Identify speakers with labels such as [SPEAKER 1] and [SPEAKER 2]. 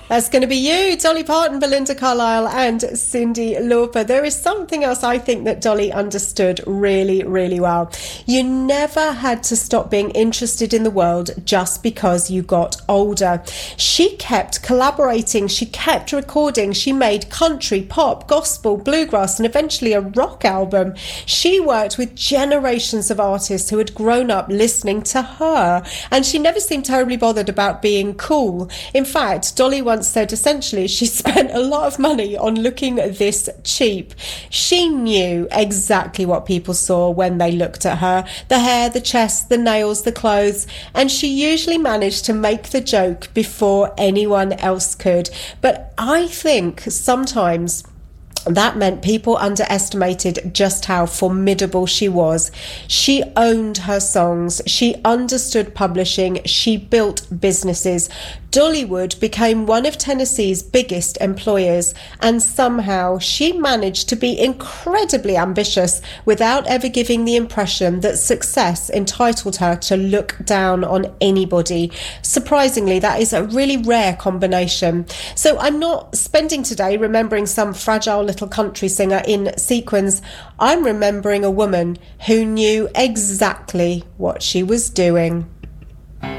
[SPEAKER 1] That's going to be you, Dolly Parton, Belinda Carlisle, and Cyndi Lauper. There is something else I think that Dolly understood really, really well. You never had to stop being interested in the world just because you got older. She kept collaborating, she kept recording, she made country, pop, gospel, bluegrass, and eventually a rock album. She worked with generations of artists who had grown up listening to her, and she never seemed terribly bothered about being cool. In fact, Dolly once said essentially she spent a lot of money on looking this cheap. She knew exactly what people saw when they looked at her: the hair, the chest, the nails, the clothes, and she usually managed to make the joke before anyone else could. But I think sometimes that meant people underestimated just how formidable she was. She owned her songs, she understood publishing, she built businesses. Dollywood became one of Tennessee's biggest employers, and somehow she managed to be incredibly ambitious without ever giving the impression that success entitled her to look down on anybody. Surprisingly, that is a really rare combination. So I'm not spending today remembering some fragile little country singer in sequins. I'm remembering a woman who knew exactly what she was doing.